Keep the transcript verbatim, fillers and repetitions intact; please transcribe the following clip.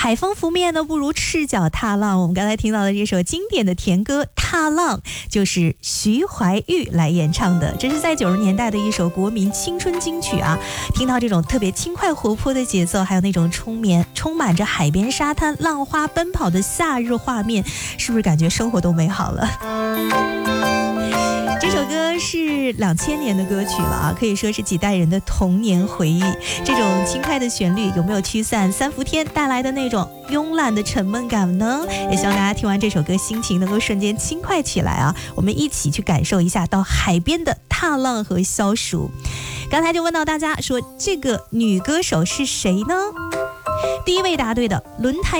海风拂面呢，不如赤脚踏浪。我们刚才听到的这首经典的甜歌《踏浪》，就是徐怀钰来演唱的。这是在九十年代的一首国民青春金曲啊。听到这种特别轻快活泼的节奏，还有那种充满充满着海边沙滩浪花奔跑的夏日画面，是不是感觉生活都美好了？这首歌是两千年的歌曲了啊，可以说是几代人的童年回忆。这种轻快的旋律有没有驱散三伏天带来的那种慵懒的沉闷感呢？也希望大家听完这首歌，心情能够瞬间轻快起来啊！我们一起去感受一下到海边的踏浪和消暑。刚才就问到大家说，这个女歌手是谁呢？第一位答对的轮胎